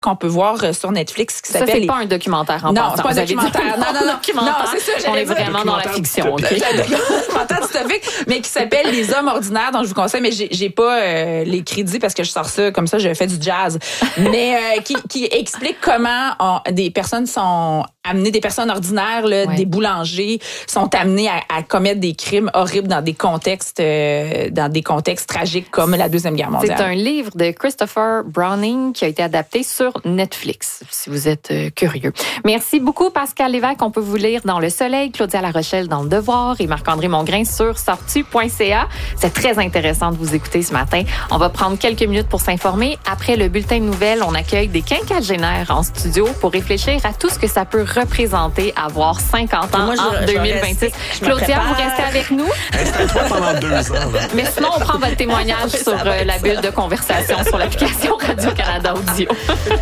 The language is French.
qu'on peut voir sur Netflix qui s'appelle... Ça, c'est pas un documentaire en passant. Non, c'est pas un documentaire. Non, c'est ça. On est vraiment dans la fiction. Okay? Un documentaire dystopique, mais qui s'appelle Les Hommes ordinaires, dont je vous conseille, mais j'ai pas les crédits parce que je sors ça comme ça, je fais du jazz. Mais qui explique comment des personnes sont amenées, des personnes ordinaires, là, des boulangers, sont amenés à commettre des crimes horribles dans des contextes tragiques comme la Deuxième Guerre mondiale. C'est un livre de Christopher Browning qui a été adapté sur Netflix, si vous êtes curieux. Merci beaucoup, Pascal Lévesque. On peut vous lire dans Le Soleil, Claudia Larochelle dans Le Devoir et Marc-André Mongrain sur sortu.ca. C'est très intéressant de vous écouter ce matin. On va prendre quelques minutes pour s'informer. Après le bulletin de nouvelles, on accueille des quinquagénaires en studio pour réfléchir à tout ce que ça peut représenter avoir 50 ans en 2026. Claudia, vous restez avec nous. Installe-toi pendant 2 ans. Mais sinon, on prend votre témoignage sur la bulle de conversation sur l'application Radio-Canada Audio.